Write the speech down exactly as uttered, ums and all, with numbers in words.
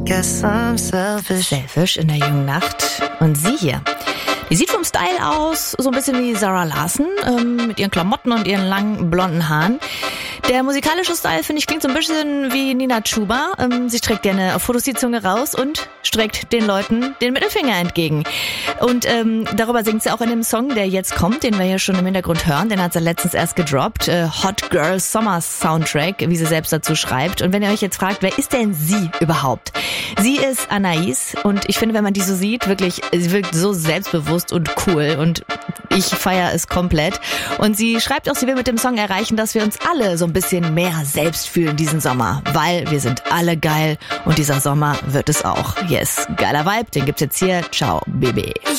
guess I'm selfish. Selfish in der jungen Nacht. Und sie hier, die sieht vom Style aus so ein bisschen wie Zara Larsson, ähm, mit ihren Klamotten und ihren langen blonden Haaren. Der musikalische Style, finde ich, klingt so ein bisschen wie Nina Chuba. Ähm, sie streckt gerne auf Fotos die Zunge raus und streckt den Leuten den Mittelfinger entgegen. Und ähm, darüber singt sie auch in dem Song, der jetzt kommt, den wir hier schon im Hintergrund hören. Den hat sie letztens erst gedroppt. Äh, Hot Girl Summer Soundtrack, wie sie selbst dazu schreibt. Und wenn ihr euch jetzt fragt, wer ist denn sie überhaupt? Sie ist Anais und ich finde, wenn man die so sieht, wirklich, sie wirkt so selbstbewusst und cool und ich feiere es komplett. Und sie schreibt auch, sie will mit dem Song erreichen, dass wir uns alle so ein bisschen mehr selbst fühlen diesen Sommer, weil wir sind alle geil und dieser Sommer wird es auch. Yes, geiler Vibe, den gibt's jetzt hier. Ciao, Baby. Ich